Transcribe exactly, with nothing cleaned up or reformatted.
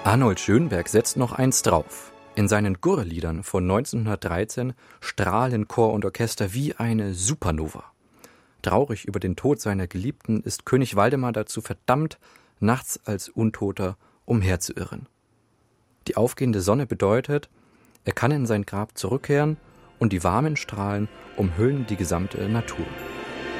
Arnold Schönberg setzt noch eins drauf. In seinen Gurre-Liedern von neunzehnhundertdreizehn strahlen Chor und Orchester wie eine Supernova. Traurig über den Tod seiner Geliebten ist König Waldemar dazu verdammt, nachts als Untoter umherzuirren. Die aufgehende Sonne bedeutet, er kann in sein Grab zurückkehren und die warmen Strahlen umhüllen die gesamte Natur.